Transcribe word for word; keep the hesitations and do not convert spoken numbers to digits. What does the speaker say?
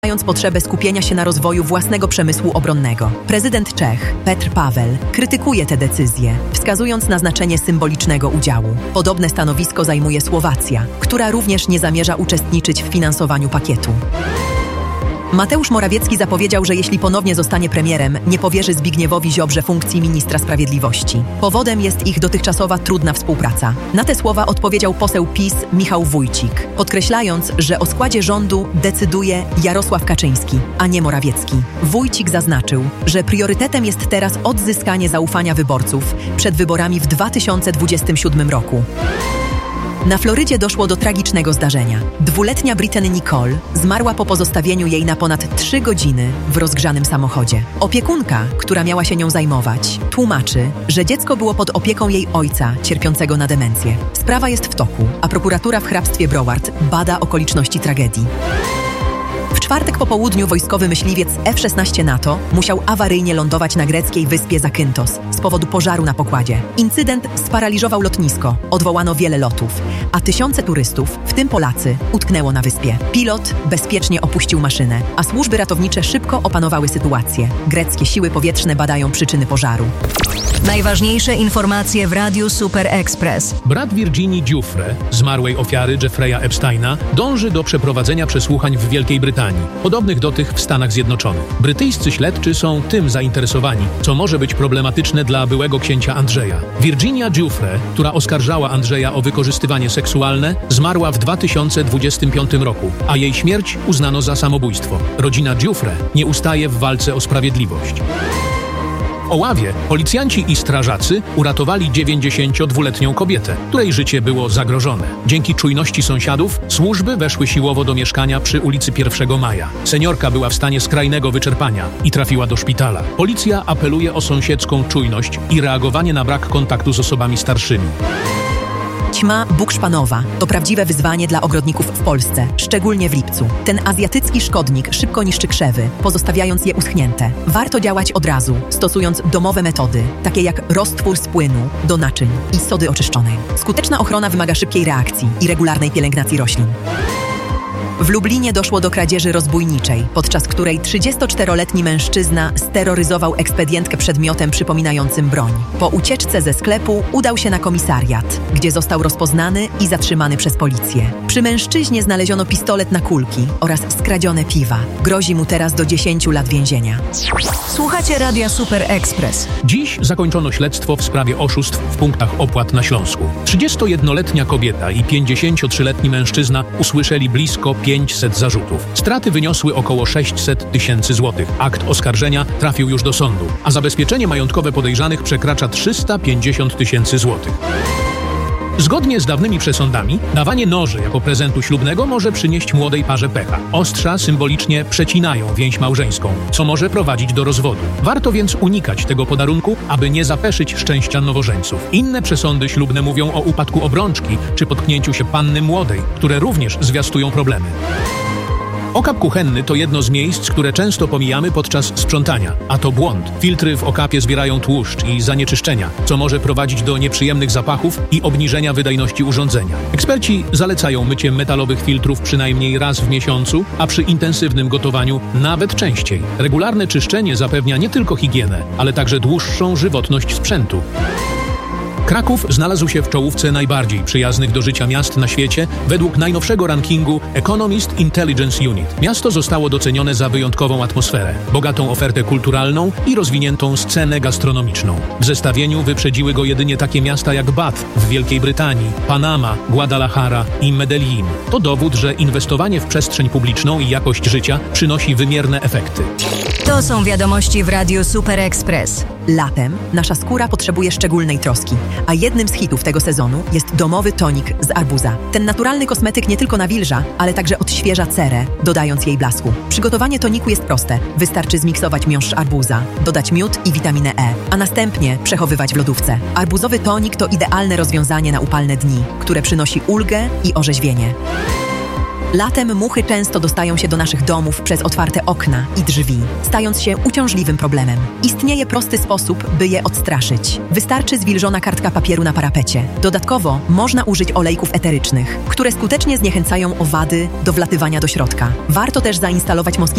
mając potrzebę skupienia się na rozwoju własnego przemysłu obronnego. Prezydent Czech, Petr Paweł, krytykuje te decyzje, wskazując na znaczenie symbolicznego udziału. Podobne stanowisko zajmuje Słowacja, która również nie zamierza uczestniczyć w finansowaniu pakietu. Mateusz Morawiecki zapowiedział, że jeśli ponownie zostanie premierem, nie powierzy Zbigniewowi Ziobrze funkcji ministra sprawiedliwości. Powodem jest ich dotychczasowa trudna współpraca. Na te słowa odpowiedział poseł PiS Michał Wójcik, podkreślając, że o składzie rządu decyduje Jarosław Kaczyński, a nie Morawiecki. Wójcik zaznaczył, że priorytetem jest teraz odzyskanie zaufania wyborców przed wyborami w dwa tysiące dwudziestym siódmym roku. Na Florydzie doszło do tragicznego zdarzenia. Dwuletnia Brittany Nicole zmarła po pozostawieniu jej na ponad trzy godziny w rozgrzanym samochodzie. Opiekunka, która miała się nią zajmować, tłumaczy, że dziecko było pod opieką jej ojca, cierpiącego na demencję. Sprawa jest w toku, a prokuratura w hrabstwie Broward bada okoliczności tragedii. W czwartek po południu wojskowy myśliwiec F szesnaście NATO musiał awaryjnie lądować na greckiej wyspie Zakynthos z powodu pożaru na pokładzie. Incydent sparaliżował lotnisko, odwołano wiele lotów, a tysiące turystów, w tym Polacy, utknęło na wyspie. Pilot bezpiecznie opuścił maszynę, a służby ratownicze szybko opanowały sytuację. Greckie siły powietrzne badają przyczyny pożaru. Najważniejsze informacje w Radiu Super Express. Brat Virginii Giuffre, zmarłej ofiary Jeffrey'a Epsteina, dąży do przeprowadzenia przesłuchań w Wielkiej Brytanii, podobnych do tych w Stanach Zjednoczonych. Brytyjscy śledczy są tym zainteresowani, co może być problematyczne dla byłego księcia Andrzeja. Virginia Giuffre, która oskarżała Andrzeja o wykorzystywanie seksualne, zmarła w dwa tysiące dwudziestym piątym roku, a jej śmierć uznano za samobójstwo. Rodzina Giuffre nie ustaje w walce o sprawiedliwość. W Oławie policjanci i strażacy uratowali dziewięćdziesięciodwuletnią kobietę, której życie było zagrożone. Dzięki czujności sąsiadów służby weszły siłowo do mieszkania przy ulicy pierwszego maja. Seniorka była w stanie skrajnego wyczerpania i trafiła do szpitala. Policja apeluje o sąsiedzką czujność i reagowanie na brak kontaktu z osobami starszymi. Ćma bukszpanowa to prawdziwe wyzwanie dla ogrodników w Polsce, szczególnie w lipcu. Ten azjatycki szkodnik szybko niszczy krzewy, pozostawiając je uschnięte. Warto działać od razu, stosując domowe metody, takie jak roztwór z płynu do naczyń i sody oczyszczonej. Skuteczna ochrona wymaga szybkiej reakcji i regularnej pielęgnacji roślin. W Lublinie doszło do kradzieży rozbójniczej, podczas której trzydziestoczteroletni mężczyzna steroryzował ekspedientkę przedmiotem przypominającym broń. Po ucieczce ze sklepu udał się na komisariat, gdzie został rozpoznany i zatrzymany przez policję. Przy mężczyźnie znaleziono pistolet na kulki oraz skradzione piwa. Grozi mu teraz do dziesięciu lat więzienia. Słuchacie Radia Super Express. Dziś zakończono śledztwo w sprawie oszustw w punktach opłat na Śląsku. trzydziestojednoletnia kobieta i pięćdziesięciotrzyletni mężczyzna usłyszeli blisko pięćset zarzutów. Straty wyniosły około sześćset tysięcy złotych. Akt oskarżenia trafił już do sądu, a zabezpieczenie majątkowe podejrzanych przekracza trzysta pięćdziesiąt tysięcy złotych. Zgodnie z dawnymi przesądami, dawanie noży jako prezentu ślubnego może przynieść młodej parze pecha. Ostrza symbolicznie przecinają więź małżeńską, co może prowadzić do rozwodu. Warto więc unikać tego podarunku, aby nie zapeszyć szczęścia nowożeńców. Inne przesądy ślubne mówią o upadku obrączki czy potknięciu się panny młodej, które również zwiastują problemy. Okap kuchenny to jedno z miejsc, które często pomijamy podczas sprzątania, a to błąd. Filtry w okapie zbierają tłuszcz i zanieczyszczenia, co może prowadzić do nieprzyjemnych zapachów i obniżenia wydajności urządzenia. Eksperci zalecają mycie metalowych filtrów przynajmniej raz w miesiącu, a przy intensywnym gotowaniu nawet częściej. Regularne czyszczenie zapewnia nie tylko higienę, ale także dłuższą żywotność sprzętu. Kraków znalazł się w czołówce najbardziej przyjaznych do życia miast na świecie według najnowszego rankingu Economist Intelligence Unit. Miasto zostało docenione za wyjątkową atmosferę, bogatą ofertę kulturalną i rozwiniętą scenę gastronomiczną. W zestawieniu wyprzedziły go jedynie takie miasta jak Bath w Wielkiej Brytanii, Panama, Guadalajara i Medellin. To dowód, że inwestowanie w przestrzeń publiczną i jakość życia przynosi wymierne efekty. To są wiadomości w Radiu Super Express. Latem nasza skóra potrzebuje szczególnej troski, a jednym z hitów tego sezonu jest domowy tonik z arbuza. Ten naturalny kosmetyk nie tylko nawilża, ale także odświeża cerę, dodając jej blasku. Przygotowanie toniku jest proste. Wystarczy zmiksować miąższ arbuza, dodać miód i witaminę E, a następnie przechowywać w lodówce. Arbuzowy tonik to idealne rozwiązanie na upalne dni, które przynosi ulgę i orzeźwienie. Latem muchy często dostają się do naszych domów przez otwarte okna i drzwi, stając się uciążliwym problemem. Istnieje prosty sposób, by je odstraszyć. Wystarczy zwilżona kartka papieru na parapecie. Dodatkowo można użyć olejków eterycznych, które skutecznie zniechęcają owady do wlatywania do środka. Warto też zainstalować moskitowy